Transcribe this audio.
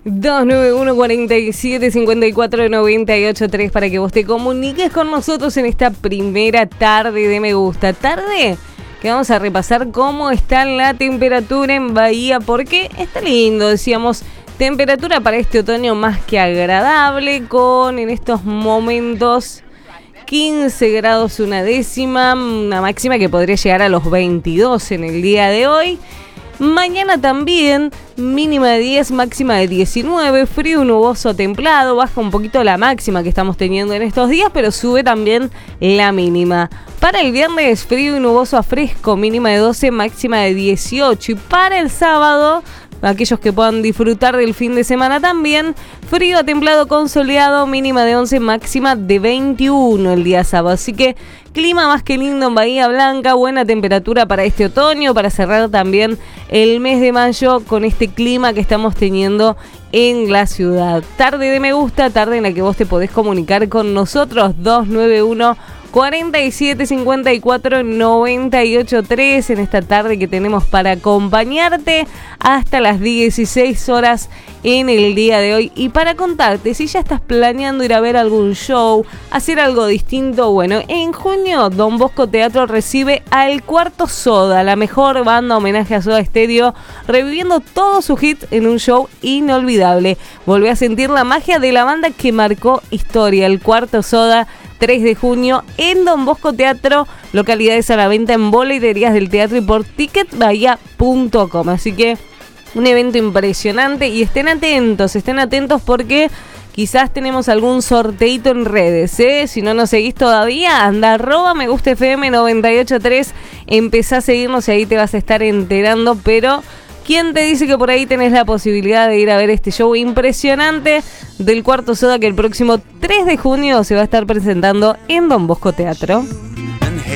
291-47-54-98-3 para que vos te comuniques con nosotros en esta primera tarde de Me Gusta. Tarde que vamos a repasar cómo está la temperatura en Bahía, porque está lindo, decíamos, temperatura para este otoño más que agradable, con en estos momentos 15 grados una décima, una máxima que podría llegar a los 22 en el día de hoy. Mañana también, mínima de 10, máxima de 19, frío nuboso templado, baja un poquito la máxima que estamos teniendo en estos días, pero sube también la mínima. Para el viernes, frío y nuboso a fresco, mínima de 12, máxima de 18. Y para el sábado, aquellos que puedan disfrutar del fin de semana también, frío a templado con soleado, mínima de 11, máxima de 21 el día sábado. Así que clima más que lindo en Bahía Blanca, buena temperatura para este otoño, para cerrar también el mes de mayo con este clima que estamos teniendo en la ciudad. Tarde de Me Gusta, tarde en la que vos te podés comunicar con nosotros, 291-47-54-98-3, en esta tarde que tenemos para acompañarte hasta las 16 horas en el día de hoy, y para contarte si ya estás planeando ir a ver algún show, hacer algo distinto. Bueno, en junio Don Bosco Teatro recibe al Cuarto Soda, la mejor banda homenaje a Soda Stereo, reviviendo todos sus hits en un show inolvidable. Volvé a sentir la magia de la banda que marcó historia, el Cuarto Soda, 3 de junio en Don Bosco Teatro, localidades a la venta en boleterías del teatro y por ticketbahia.com. Así que un evento impresionante, y estén atentos porque quizás tenemos algún sorteito en redes, ¿eh? Si no nos seguís todavía, anda @megustafm983, empezá a seguirnos y ahí te vas a estar enterando, pero ¿quién te dice que por ahí tenés la posibilidad de ir a ver este show impresionante del Cuarto Soda que el próximo 3 de junio se va a estar presentando en Don Bosco Teatro?